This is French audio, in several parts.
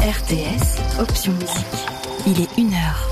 RTS, option musique. Il est 1h.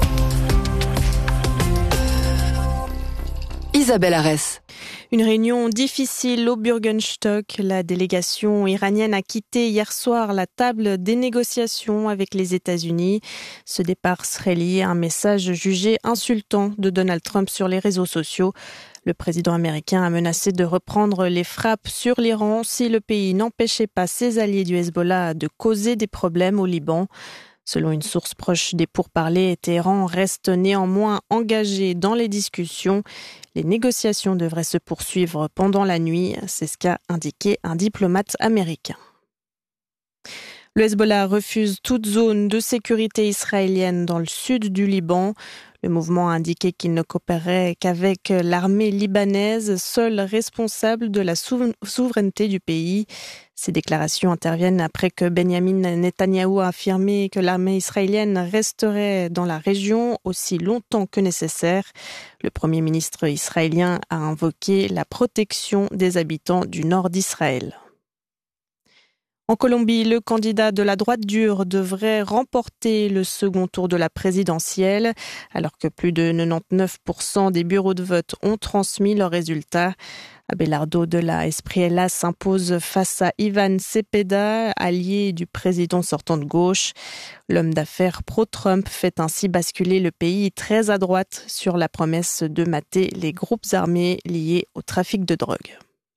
Isabelle Arès. Une réunion difficile au Bürgenstock. La délégation iranienne a quitté hier soir la table des négociations avec les États-Unis. Ce départ serait lié à un message jugé insultant de Donald Trump sur les réseaux sociaux. Le président américain a menacé de reprendre les frappes sur l'Iran si le pays n'empêchait pas ses alliés du Hezbollah de causer des problèmes au Liban. Selon une source proche des pourparlers, Téhéran reste néanmoins engagé dans les discussions. Les négociations devraient se poursuivre pendant la nuit, c'est ce qu'a indiqué un diplomate américain. Le Hezbollah refuse toute zone de sécurité israélienne dans le sud du Liban. Le mouvement a indiqué qu'il ne coopérerait qu'avec l'armée libanaise, seule responsable de la souveraineté du pays. Ces déclarations interviennent après que Benyamin Netanyahou a affirmé que l'armée israélienne resterait dans la région aussi longtemps que nécessaire. Le Premier ministre israélien a invoqué la protection des habitants du nord d'Israël. En Colombie, le candidat de la droite dure devrait remporter le second tour de la présidentielle, alors que plus de 99% des bureaux de vote ont transmis leurs résultats. Abelardo de la Espriella s'impose face à Ivan Cepeda, allié du président sortant de gauche. L'homme d'affaires pro-Trump fait ainsi basculer le pays très à droite sur la promesse de mater les groupes armés liés au trafic de drogue.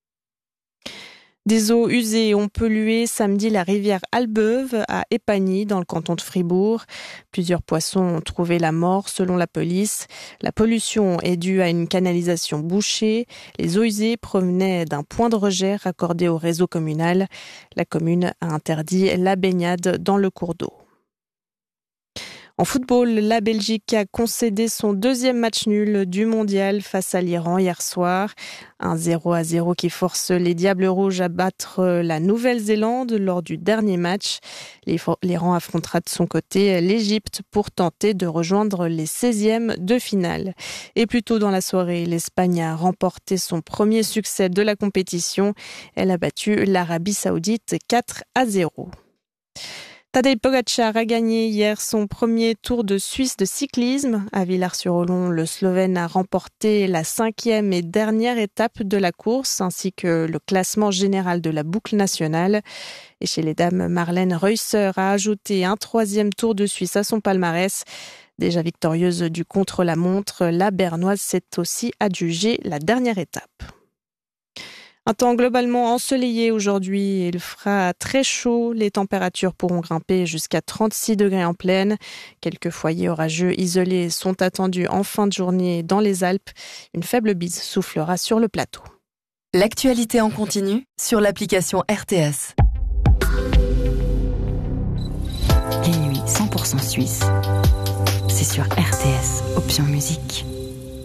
Des eaux usées ont pollué samedi la rivière Albeuve à Épagny dans le canton de Fribourg. Plusieurs poissons ont trouvé la mort selon la police. La pollution est due à une canalisation bouchée. Les eaux usées provenaient d'un point de rejet raccordé au réseau communal. La commune a interdit la baignade dans le cours d'eau. En football, la Belgique a concédé son deuxième match nul du mondial face à l'Iran hier soir. Un 0-0 qui force les Diables Rouges à battre la Nouvelle-Zélande lors du dernier match. L'Iran affrontera de son côté l'Égypte pour tenter de rejoindre les 16e de finale. Et plus tôt dans la soirée, l'Espagne a remporté son premier succès de la compétition. Elle a battu l'Arabie Saoudite 4-0. Tadej Pogačar a gagné hier son premier Tour de Suisse de cyclisme. À Villars-sur-Olon, le Slovène a remporté la 5e et dernière étape de la course, ainsi que le classement général de la boucle nationale. Et chez les dames, Marlène Reusser a ajouté un 3e Tour de Suisse à son palmarès. Déjà victorieuse du contre-la-montre, la Bernoise s'est aussi adjugée la dernière étape. Un temps globalement ensoleillé aujourd'hui. Il fera très chaud. Les températures pourront grimper jusqu'à 36 degrés en plaine. Quelques foyers orageux isolés sont attendus en fin de journée dans les Alpes. Une faible bise soufflera sur le plateau. L'actualité en continu sur l'application RTS. Les nuits 100% suisses. C'est sur RTS, option musique.